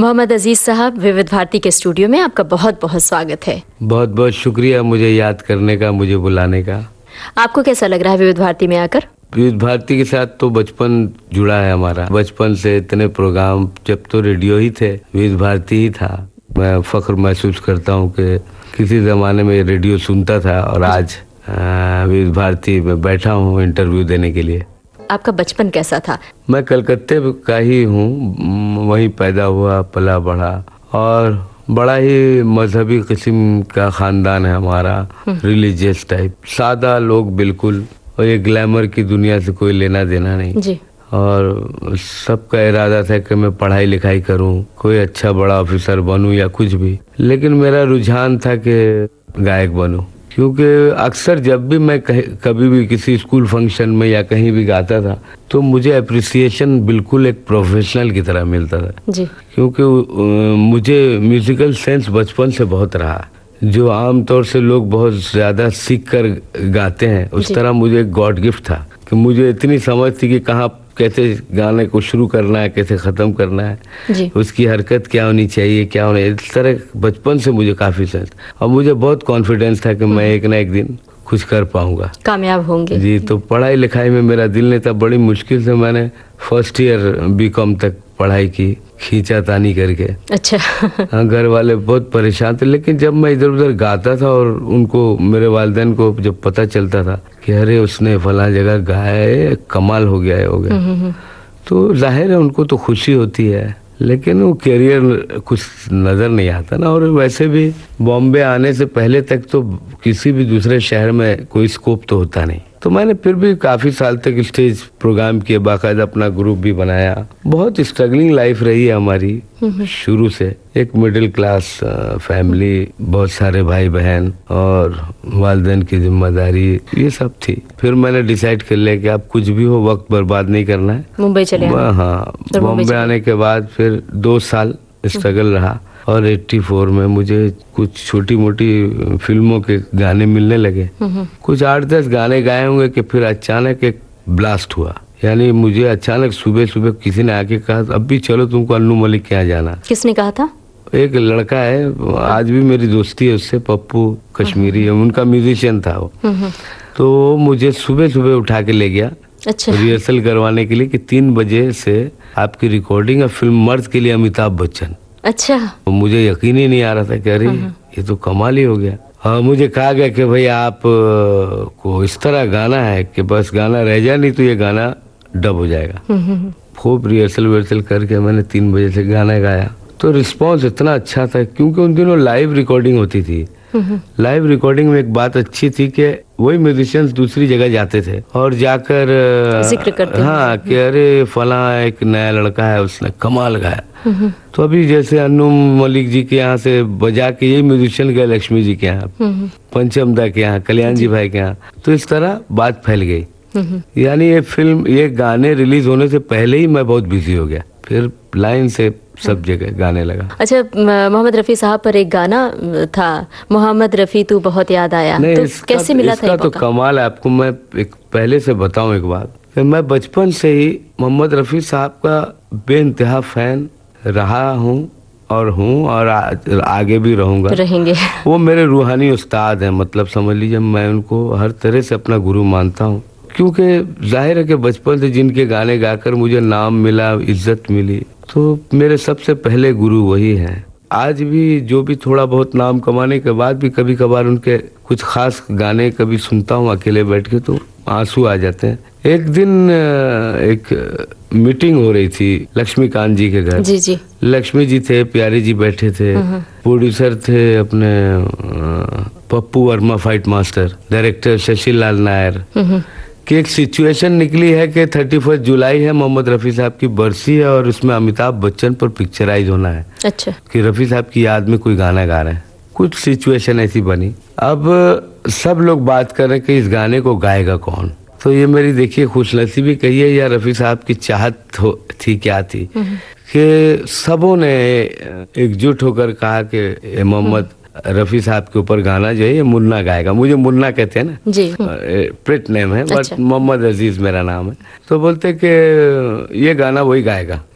मोहम्मद अजीज साहब, विविध भारती के स्टूडियो में आपका बहुत बहुत स्वागत है। बहुत बहुत शुक्रिया मुझे याद करने का, मुझे बुलाने का। आपको कैसा लग रहा है विविध भारती में आकर? विविध भारती के साथ तो बचपन जुड़ा है हमारा। बचपन से इतने प्रोग्राम, जब तो रेडियो ही थे, विविध भारती ही था। मैं फख्र महसूस करता हूँ कि किसी जमाने में रेडियो सुनता था और आज विविध भारती में बैठा हूँ इंटरव्यू देने के लिए। आपका बचपन कैसा था? मैं कलकत्ते का ही हूँ, वहीं पैदा हुआ, पला बढ़ा, और बड़ा ही मजहबी किस्म का खानदान है हमारा, रिलीजियस टाइप। सादा लोग बिल्कुल, और ये ग्लैमर की दुनिया से कोई लेना देना नहीं जी। और सबका इरादा था कि मैं पढ़ाई लिखाई करूं, कोई अच्छा बड़ा ऑफिसर बनूं या कुछ भी। लेकिन मेरा रुझान था कि गायक बनूं, क्योंकि अक्सर जब भी मैं कभी भी किसी स्कूल फंक्शन में या कहीं भी गाता था तो मुझे अप्रिसिएशन बिल्कुल एक प्रोफेशनल की तरह मिलता था जी। क्योंकि मुझे म्यूजिकल सेंस बचपन से बहुत रहा। जो आमतौर से लोग बहुत ज्यादा सीख कर गाते हैं, उस तरह मुझे एक गॉड गिफ्ट था कि मुझे इतनी समझ थी कि कहाँ कैसे गाने को शुरू करना है, कैसे खत्म करना है जी। उसकी हरकत क्या होनी चाहिए, क्या होना, इस तरह बचपन से मुझे काफी सेंस, और मुझे बहुत कॉन्फिडेंस था कि मैं एक ना एक दिन कुछ कर पाऊंगा, कामयाब होंगे जी। तो पढ़ाई लिखाई में मेरा दिल नहीं था। बड़ी मुश्किल से मैंने फर्स्ट ईयर बीकॉम तक पढ़ाई की, खींचातानी करके। अच्छा। हाँ, घर वाले बहुत परेशान थे, लेकिन जब मैं इधर उधर गाता था और उनको, मेरे वालिदैन को जब पता चलता था कि अरे उसने फला जगह गाया है, कमाल हो गया है, तो जाहिर है उनको तो खुशी होती है, लेकिन वो करियर कुछ नजर नहीं आता ना। और वैसे भी बॉम्बे आने से पहले तक तो किसी भी दूसरे शहर में कोई स्कोप तो होता नहीं। तो मैंने फिर भी काफी साल तक स्टेज प्रोग्राम किए, बाकायदा अपना ग्रुप भी बनाया। बहुत स्ट्रगलिंग लाइफ रही है हमारी शुरू से। एक मिडिल क्लास फैमिली, बहुत सारे भाई बहन और वालिदैन की जिम्मेदारी, ये सब थी। फिर मैंने डिसाइड कर लिया कि अब कुछ भी हो, वक्त बर्बाद नहीं करना है, मुंबई चले आए। हाँ, बॉम्बे आने के बाद फिर 2 साल स्ट्रगल रहा, और 84 में मुझे कुछ छोटी मोटी फिल्मों के गाने मिलने लगे। कुछ 8-10 गाने गाए होंगे कि फिर अचानक एक ब्लास्ट हुआ। यानी मुझे अचानक सुबह सुबह किसी ने आके कहा, अब भी चलो तुमको अन्नू मलिक के यहाँ जाना। किसने कहा था? एक लड़का है, आज भी मेरी दोस्ती है उससे, पप्पू कश्मीरी है, उनका म्यूजिशियन था वो। तो मुझे सुबह सुबह उठा के ले गया, अच्छा, रिहर्सल करवाने के लिए कि 3 बजे से आपकी रिकॉर्डिंग है फिल्म मर्द के लिए, अमिताभ बच्चन। अच्छा। तो मुझे यकीन ही नहीं आ रहा था कि अरे ये तो कमाल ही हो गया। हाँ, मुझे कहा गया कि भाई आप को इस तरह गाना है कि बस गाना रह जाए, नहीं तो ये गाना डब हो जाएगा। खूब रिहर्सल विहर्सल करके मैंने 3 बजे से गाना गाया। तो रिस्पांस इतना अच्छा था, क्योंकि उन दिनों लाइव रिकॉर्डिंग होती थी। लाइव रिकॉर्डिंग में एक बात अच्छी थी कि वही म्यूजिशियंस दूसरी जगह जाते थे और जाकर जिक्र करते, हाँ, कि अरे फला एक नया लड़का है, उसने कमाल गाया। तो अभी जैसे अन्नू मलिक जी के यहाँ से बजा के ये म्यूजिशियन गए लक्ष्मी जी के यहाँ, पंचम दा के यहाँ, कल्याण जी भाई के यहाँ, तो इस तरह बात फैल गई। यानी ये फिल्म, ये गाने रिलीज होने से पहले ही मैं बहुत बिजी हो गया, फिर लाइन से सब जगह गाने लगा। अच्छा, मोहम्मद रफी साहब पर एक गाना था, मोहम्मद रफी तू बहुत याद आया, तो कैसे मिला था? तो कमाल है। आपको मैं एक पहले से बताऊं एक बात, मैं बचपन से ही मोहम्मद रफी साहब का बेइंतहा फैन रहा हूँ और आगे भी रहेंगे। वो मेरे रूहानी उस्ताद हैं, मतलब समझ लीजिए मैं उनको हर तरह से अपना गुरु मानता हूँ, क्योंकि जाहिर है कि बचपन से जिनके गाने गाकर मुझे नाम मिला, इज्जत मिली, तो मेरे सबसे पहले गुरु वही हैं। आज भी जो भी थोड़ा बहुत नाम कमाने के बाद भी कभी कभार उनके कुछ खास गाने कभी सुनता हूँ अकेले बैठ के, तो आंसू आ जाते हैं। एक दिन एक मीटिंग हो रही थी लक्ष्मीकांत जी के घर। जी। लक्ष्मी जी थे, प्यारे जी बैठे थे, प्रोड्यूसर थे अपने Pappu Verma fight master, director Shashi लाल नायर, कि एक सिचुएशन निकली है कि 31 जुलाई है, मोहम्मद रफी साहब की बरसी है और उसमें अमिताभ बच्चन पर पिक्चराइज होना है। अच्छा। कि रफी साहब की याद में कोई गाना गा रहे हैं, कुछ सिचुएशन ऐसी बनी। अब सब लोग बात कर रहे हैं कि इस गाने को गाएगा कौन। तो ये मेरी देखिए खुशनसीबी कहिए या रफी साहब की चाहत थी, क्या थी कि सबों ने एकजुट होकर कहा कि मोहम्मद रफी साहब के ऊपर गाना जो है ये मुन्ना गाएगा। मुझे मुन्ना कहते हैं ना जी, प्रिट नेम है, बट मोहम्मद अजीज मेरा नाम है। तो बोलते कि ये गाना वही गाएगा।